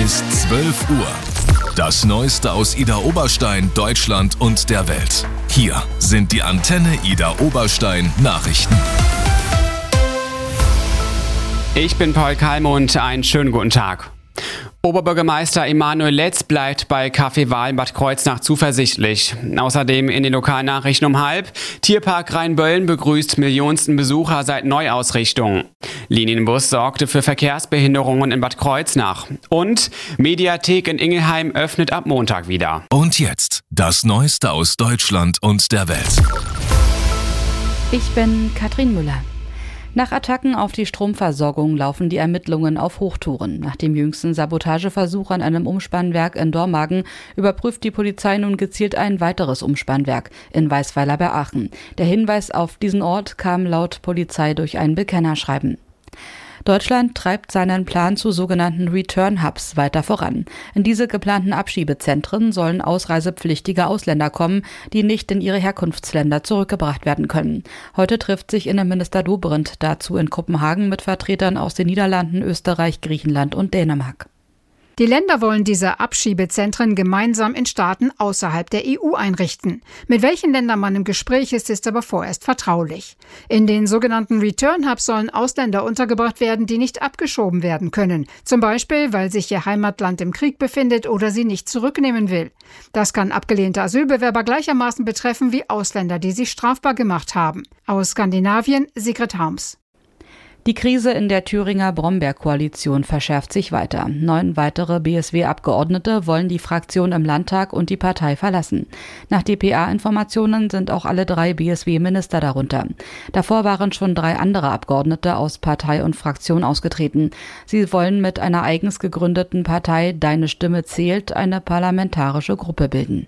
ist 12 Uhr. Das Neueste aus Idar Oberstein, Deutschland und der Welt. Hier sind die Antenne Idar Oberstein Nachrichten. Ich bin Paul Kalmund, einen schönen guten Tag. Oberbürgermeister Emanuel Letz bleibt bei Café Wahl Bad Kreuznach zuversichtlich. Außerdem in den Lokalnachrichten um 12:30. Tierpark Rheinböllen begrüßt millionsten Besucher seit Neuausrichtung. Linienbus sorgte für Verkehrsbehinderungen in Bad Kreuznach. Und Mediathek in Ingelheim öffnet ab Montag wieder. Und jetzt das Neueste aus Deutschland und der Welt. Ich bin Katrin Müller. Nach Attacken auf die Stromversorgung laufen die Ermittlungen auf Hochtouren. Nach dem jüngsten Sabotageversuch an einem Umspannwerk in Dormagen überprüft die Polizei nun gezielt ein weiteres Umspannwerk in Weißweiler bei Aachen. Der Hinweis auf diesen Ort kam laut Polizei durch ein Bekennerschreiben. Deutschland treibt seinen Plan zu sogenannten Return-Hubs weiter voran. In diese geplanten Abschiebezentren sollen ausreisepflichtige Ausländer kommen, die nicht in ihre Herkunftsländer zurückgebracht werden können. Heute trifft sich Innenminister Dobrindt dazu in Kopenhagen mit Vertretern aus den Niederlanden, Österreich, Griechenland und Dänemark. Die Länder wollen diese Abschiebezentren gemeinsam in Staaten außerhalb der EU einrichten. Mit welchen Ländern man im Gespräch ist aber vorerst vertraulich. In den sogenannten Return Hubs sollen Ausländer untergebracht werden, die nicht abgeschoben werden können. Zum Beispiel, weil sich ihr Heimatland im Krieg befindet oder sie nicht zurücknehmen will. Das kann abgelehnte Asylbewerber gleichermaßen betreffen wie Ausländer, die sich strafbar gemacht haben. Aus Skandinavien, Sigrid Harms. Die Krise in der Thüringer Brombeer-Koalition verschärft sich weiter. 9 weitere BSW-Abgeordnete wollen die Fraktion im Landtag und die Partei verlassen. Nach dpa-Informationen sind auch alle 3 BSW-Minister darunter. Davor waren schon 3 andere Abgeordnete aus Partei und Fraktion ausgetreten. Sie wollen mit einer eigens gegründeten Partei Deine Stimme zählt eine parlamentarische Gruppe bilden.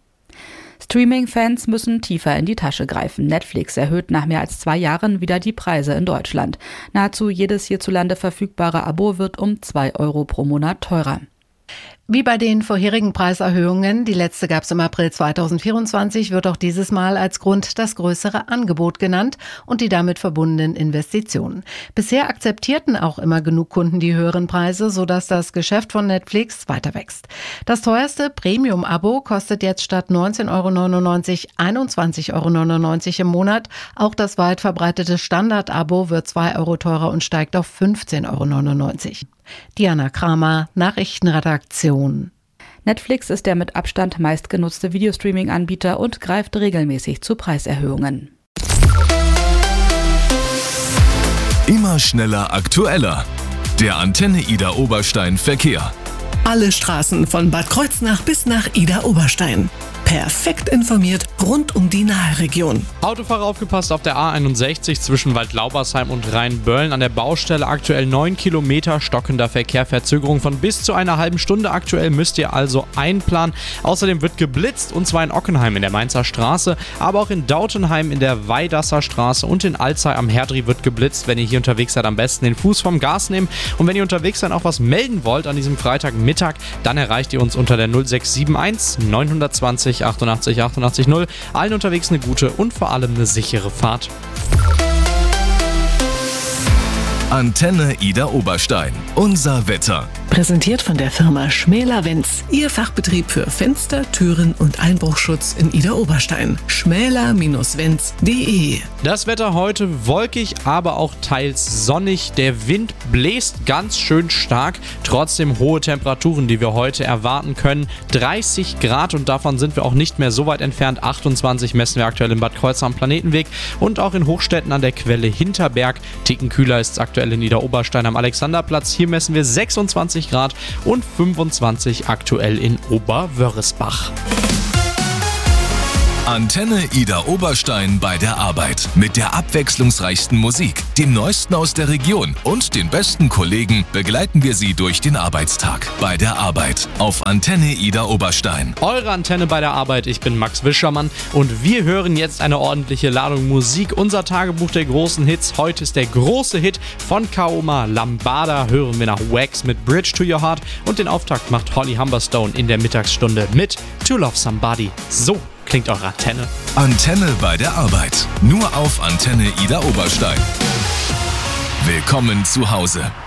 Streaming-Fans müssen tiefer in die Tasche greifen. Netflix erhöht nach mehr als 2 Jahren wieder die Preise in Deutschland. Nahezu jedes hierzulande verfügbare Abo wird um 2 Euro pro Monat teurer. Wie bei den vorherigen Preiserhöhungen, die letzte gab es im April 2024, wird auch dieses Mal als Grund das größere Angebot genannt und die damit verbundenen Investitionen. Bisher akzeptierten auch immer genug Kunden die höheren Preise, sodass das Geschäft von Netflix weiter wächst. Das teuerste Premium-Abo kostet jetzt statt 19,99 € 21,99 € im Monat. Auch das weit verbreitete Standard-Abo wird 2 Euro teurer und steigt auf 15,99 €. Diana Kramer, Nachrichtenredaktion. Netflix ist der mit Abstand meistgenutzte Videostreaming-Anbieter und greift regelmäßig zu Preiserhöhungen. Immer schneller, aktueller. Der Antenne Idar Oberstein Verkehr. Alle Straßen von Bad Kreuznach bis nach Idar Oberstein. Perfekt informiert rund um die Nahregion. Autofahrer aufgepasst auf der A61 zwischen Waldlaubersheim und Rheinböllen. An der Baustelle aktuell 9 Kilometer stockender Verkehr, Verzögerung von bis zu einer halben Stunde. Aktuell müsst ihr also einplanen. Außerdem wird geblitzt, und zwar in Ockenheim in der Mainzer Straße, aber auch in Dautenheim in der Weidasser Straße und in Alzey am Herdri wird geblitzt. Wenn ihr hier unterwegs seid, am besten den Fuß vom Gas nehmen. Und wenn ihr unterwegs seid, auch was melden wollt an diesem Freitagmittag, dann erreicht ihr uns unter der 0671 920 88 88 0. Allen unterwegs eine gute und vor allem eine sichere Fahrt. Antenne Idar Oberstein. Unser Wetter. Präsentiert von der Firma Schmäler-Wenz. Ihr Fachbetrieb für Fenster, Türen und Einbruchschutz in Idar Oberstein. schmäler-wenz.de. Das Wetter heute wolkig, aber auch teils sonnig. Der Wind bläst ganz schön stark. Trotzdem hohe Temperaturen, die wir heute erwarten können. 30 Grad, und davon sind wir auch nicht mehr so weit entfernt. 28 messen wir aktuell in Bad Kreuznach am Planetenweg und auch in Hochstetten an der Quelle Hinterberg. Ticken kühler ist es aktuell in Idar Oberstein am Alexanderplatz. Hier messen wir 26 Grad und 25 aktuell in Oberwörresbach. Antenne Idar Oberstein bei der Arbeit. Mit der abwechslungsreichsten Musik, dem Neuesten aus der Region und den besten Kollegen begleiten wir Sie durch den Arbeitstag. Bei der Arbeit auf Antenne Idar Oberstein. Eure Antenne bei der Arbeit, ich bin Max Wischermann und wir hören jetzt eine ordentliche Ladung Musik. Unser Tagebuch der großen Hits. Heute ist der große Hit von Kaoma Lambada. Hören wir nach Wax mit Bridge to Your Heart und den Auftakt macht Holly Humberstone in der Mittagsstunde mit To Love Somebody. So klingt eure Antenne. Antenne bei der Arbeit. Nur auf Antenne Idar Oberstein. Willkommen zu Hause.